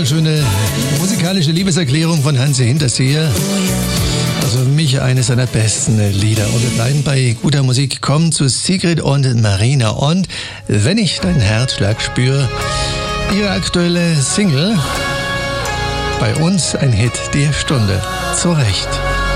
wunderschöne musikalische Liebeserklärung von Hansi Hinterseer. Also für mich eines seiner besten Lieder. Und wir bleiben bei guter Musik, kommen zu Sigrid und Marina. Und wenn ich deinen Herzschlag spüre, ihre aktuelle Single, bei uns ein Hit der Stunde. Zu Recht.